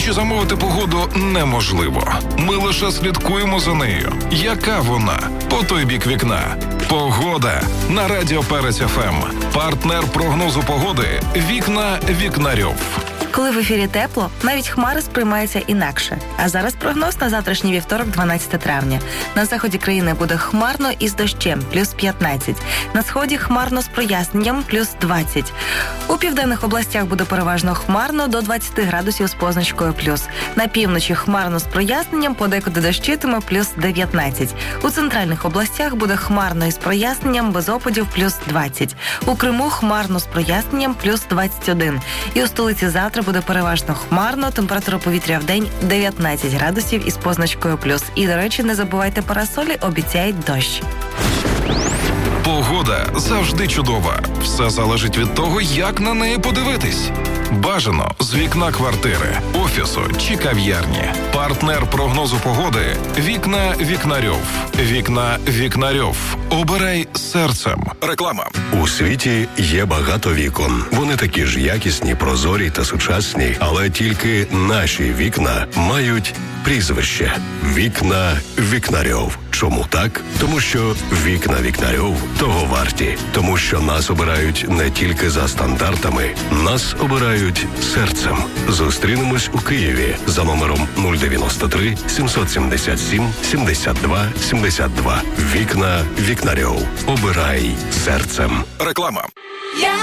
що замовити погоду неможливо. Ми лише слідкуємо за нею. Яка вона? По той бік вікна. Погода на Радіо Перець ФМ. Партнер прогнозу погоди «Вікна Вікнарьов». Коли в ефірі тепло, навіть хмари сприймаються інакше. А зараз прогноз на завтрашній вівторок, 12 травня. На заході країни буде хмарно і з дощем, плюс 15. На сході хмарно з проясненням, плюс 20. У південних областях буде переважно хмарно до 20 градусів з позначкою плюс. На півночі хмарно з проясненням, подекуди дощитиме, плюс 19. У центральних областях буде хмарно із проясненням, без опадів, плюс 20. У Криму хмарно з проясненням, плюс 21. І у столиці завтра буде переважно хмарно, температура повітря в день 19 градусів із позначкою плюс. І, до речі, не забувайте парасолі, обіцяють дощ. Погода завжди чудова. Все залежить від того, як на неї подивитись. Бажано з вікна квартири, офісу чи кав'ярні. Партнер прогнозу погоди «Вікна Вікнарьов». «Вікна Вікнарьов». Обирай серцем. Реклама. У світі є багато вікон. Вони такі ж якісні, прозорі та сучасні, але тільки наші вікна мають прізвище «Вікна Вікнарьов». Чому так? Тому що «Вікна Вікнарьов» того варті. Тому що нас обирають не тільки за стандартами, нас обирають серцем. Зустрінемось у Києві за номером 093 777 72 72. «Вікна Вікнарьов». Обирай серцем. Реклама.